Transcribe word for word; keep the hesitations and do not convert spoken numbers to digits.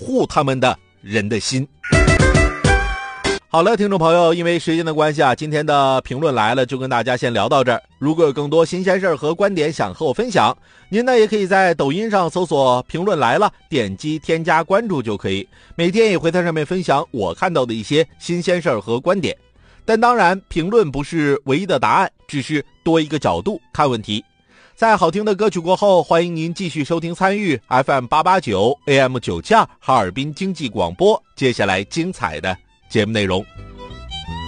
护他们的人的心。好了，听众朋友，因为时间的关系啊，今天的评论来了就跟大家先聊到这儿。如果有更多新鲜事儿和观点想和我分享，您呢也可以在抖音上搜索评论来了，点击添加关注就可以，每天也会在上面分享我看到的一些新鲜事儿和观点。但当然，评论不是唯一的答案，只是多一个角度看问题。在好听的歌曲过后，欢迎您继续收听参与 F M 八八九 A M 九七二哈尔滨经济广播，接下来精彩的节目内容。